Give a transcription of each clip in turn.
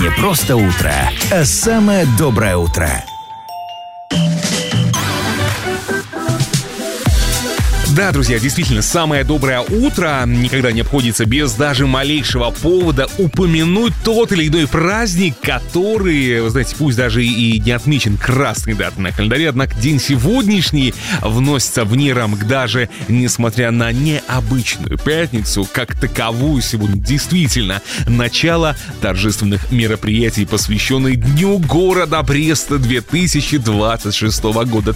Не просто утро, а самое доброе утро. Да, друзья, действительно, самое доброе утро никогда не обходится без даже малейшего повода упомянуть тот или иной праздник, который, вы знаете, пусть даже и не отмечен красной датой на календаре, однако день сегодняшний вносится вне рамок даже несмотря на необычную пятницу, как таковую сегодня действительно начало торжественных мероприятий, посвященных Дню города Бреста 2026 года.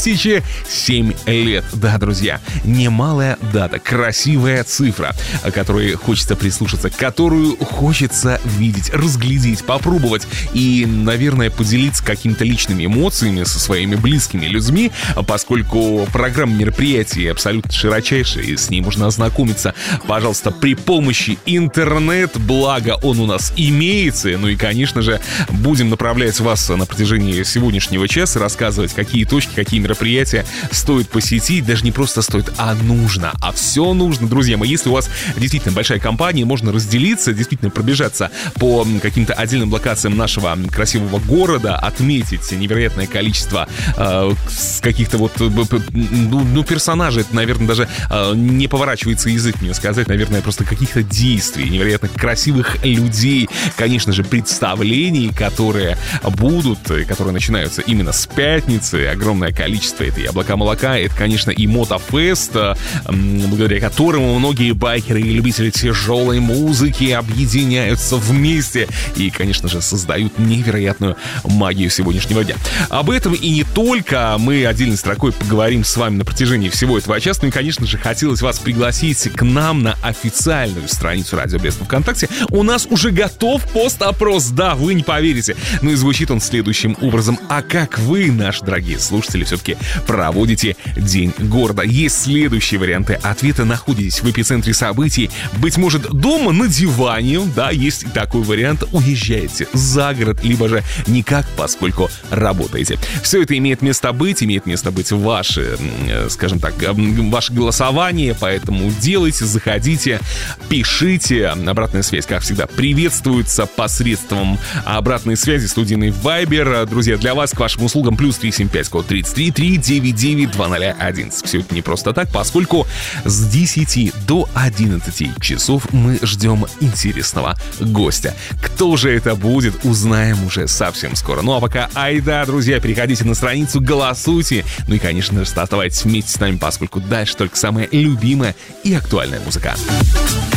1007 лет. Да, друзья, немалая дата, красивая цифра, о которой хочется прислушаться, которую хочется видеть, разглядеть, попробовать и, наверное, поделиться какими-то личными эмоциями со своими близкими людьми, поскольку программа мероприятий абсолютно широчайшая, и с ней можно ознакомиться, пожалуйста, при помощи интернет, благо он у нас имеется. Ну и, конечно же, будем направлять вас на протяжении сегодняшнего часа, рассказывать, какие точки, какие мероприятия стоит посетить, даже не просто стоит, а нужно, а все нужно, друзья мои. Если у вас действительно большая компания, можно разделиться, действительно пробежаться по каким-то отдельным локациям нашего красивого города, отметить невероятное количество каких-то вот персонажей, это, наверное, даже не поворачивается язык мне сказать, наверное, просто каких-то действий, невероятно красивых людей, конечно же, представлений, которые будут, которые начинаются именно с пятницы, огромное количество, это и «Облака молока», это, конечно, и Мотофест, благодаря которому многие байкеры и любители тяжелой музыки объединяются вместе и, конечно же, создают невероятную магию сегодняшнего дня. Об этом и не только мы отдельной строкой поговорим с вами на протяжении всего этого часа. Ну и, конечно же, хотелось вас пригласить к нам на официальную страницу Радио Брест ВКонтакте. У нас уже готов пост-опрос, да, вы не поверите. Ну и звучит он следующим образом. А как вы, наши дорогие слушатели, все-таки проводите День города? Есть следующие варианты ответа. Находитесь в эпицентре событий, быть может, дома на диване, да, есть и такой вариант. Уезжаете за город, либо же никак, поскольку работаете. Все это имеет место быть ваше, скажем так, ваше голосование, поэтому делайте, заходите, пишите. Обратная связь, как всегда, приветствуется посредством обратной связи студийный Viber. Друзья, для вас к вашим услугам +375, код 33 399 2011. Все это не просто так, поскольку с 10 до 11 часов мы ждем интересного гостя. Кто же это будет, узнаем уже совсем скоро. Ну а пока, айда, друзья, переходите на страницу, голосуйте. Ну и, конечно же, оставайтесь вместе с нами, поскольку дальше только самая любимая и актуальная музыка.